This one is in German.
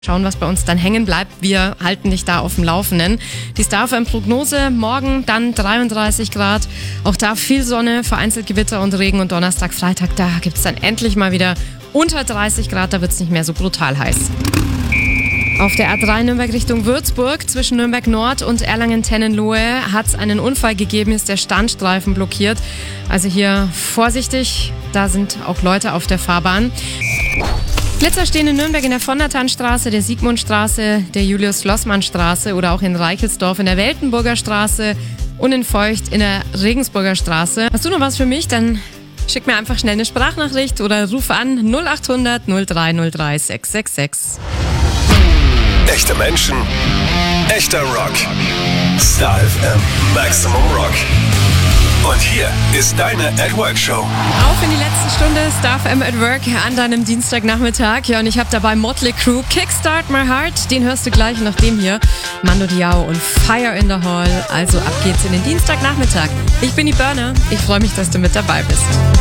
Schauen, was bei uns dann hängen bleibt. Wir halten dich da auf dem Laufenden. Die Star FM-Prognose, morgen dann 33 Grad. Auch da viel Sonne, vereinzelt Gewitter und Regen. Und Donnerstag, Freitag, da gibt es dann endlich mal wieder unter 30 Grad. Da wird es nicht mehr so brutal heiß. Auf der A3 Nürnberg Richtung Würzburg zwischen Nürnberg Nord und Erlangen-Tennenlohe hat es einen Unfall gegeben, ist der Standstreifen blockiert. Also hier vorsichtig, da sind auch Leute auf der Fahrbahn. Blitzer stehen in Nürnberg in der von der Tannstraße, der Sigmundstraße, der Julius-Flossmann-Straße oder auch in Reichelsdorf in der Weltenburger Straße und in Feucht in der Regensburger Straße. Hast du noch was für mich? Dann schick mir einfach schnell eine Sprachnachricht oder ruf an 0800 0303 666. Echte Menschen, echter Rock. Star FM, Maximum Rock. Und hier ist deine At Work Show. Auf in die letzte Stunde Star FM at Work an deinem Dienstagnachmittag. Ja, und ich habe dabei Motley Crue, Kickstart My Heart. Den hörst du gleich nach dem hier. Mando Diao und Fire in the Hall. Also ab geht's in den Dienstagnachmittag. Ich bin die Burner. Ich freue mich, dass du mit dabei bist.